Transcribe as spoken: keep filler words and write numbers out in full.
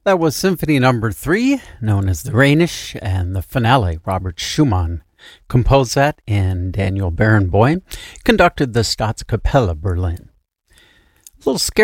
That was Symphony Number Three, known as the Rhenish, and the finale, Robert Schumann composed that, and Daniel Barenboim conducted the Staatskapelle Berlin. A little scary.